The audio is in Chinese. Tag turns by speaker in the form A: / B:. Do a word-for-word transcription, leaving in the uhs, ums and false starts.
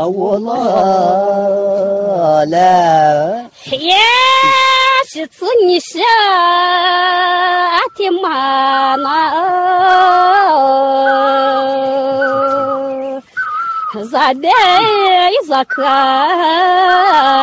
A: 我了来。
B: 耶，是子你是阿爹妈那，咋的咋看？